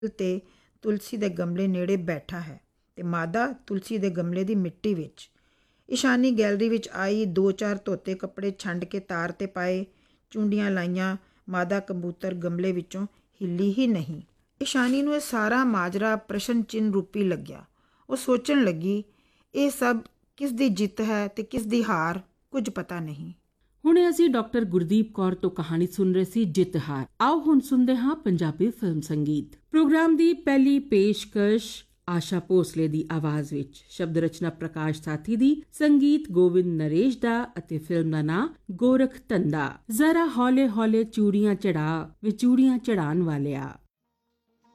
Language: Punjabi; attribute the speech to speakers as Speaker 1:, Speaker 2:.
Speaker 1: ਤੇ ਤੁਲਸੀ ਦੇ ਗਮਲੇ ਨੇੜੇ ਬੈਠਾ ਹੈ ਤੇ ਮਾਦਾ ਤੁਲਸੀ ਦੇ ਗਮਲੇ ਦੀ ਮਿੱਟੀ ਵਿੱਚ। ਇਸ਼ਾਨੀ ਗੈਲਰੀ ਵਿੱਚ ਆਈ, 2-4 ਧੋਤੇ ਕੱਪੜੇ ਛੰਡ ਕੇ ਤਾਰ 'ਤੇ ਪਾਏ, ਚੁੰਡੀਆਂ ਲਾਈਆਂ। ਮਾਦਾ ਕਬੂਤਰ ਗਮਲੇ ਵਿੱਚੋਂ ਹਿੱਲੀ ਹੀ ਨਹੀਂ। ਇਸ਼ਾਨੀ ਨੂੰ ਇਹ ਸਾਰਾ ਮਾਜਰਾ ਪ੍ਰਸ਼ਨ ਚਿੰਨ੍ਹ ਰੂਪੀ ਲੱਗਿਆ। ਉਹ ਸੋਚਣ ਲੱਗੀ, ਇਹ ਸਭ ਕਿਸ ਦੀ ਜਿੱਤ ਹੈ ਤੇ ਕਿਸ ਦੀ ਹਾਰ, ਕੁਝ ਪਤਾ ਨਹੀਂ।
Speaker 2: ਹੁਣੇ ਅਸੀਂ ਡਾਕਟਰ ਗੁਰਦੀਪ ਕੌਰ ਤੋਂ ਕਹਾਣੀ ਸੁਣ ਰਹੇ ਸੀ, ਜਿੱਤ ਹਾਰ। ਆਓ ਹੁਣ ਸੁਣਦੇ ਹਾਂ ਪੰਜਾਬੀ ਫਿਲਮ ਸੰਗੀਤ। ਪ੍ਰੋਗਰਾਮ ਦੀ ਪਹਿਲੀ ਪੇਸ਼ਕਸ਼ ਆਸ਼ਾ ਭੋਸਲੇ ਦੀ ਆਵਾਜ਼ ਵਿੱਚ। ਸ਼ਬਦ ਰਚਨਾ ਪ੍ਰਕਾਸ਼ ਸਾਥੀ ਦੀ, ਸੰਗੀਤ ਗੋਵਿੰਦ ਨਰੇਸ਼ ਦਾ ਅਤੇ ਫਿਲਮ ਦਾ ਨਾਂ ਗੋਰਖ ਧੰਦਾ। ਜ਼ਰਾ ਹੌਲੇ ਹੌਲੇ ਚੂੜੀਆਂ ਚੜਾ ਵੇ ਚੂੜੀਆਂ ਚੜਾਉਣ ਵਾਲਿਆ।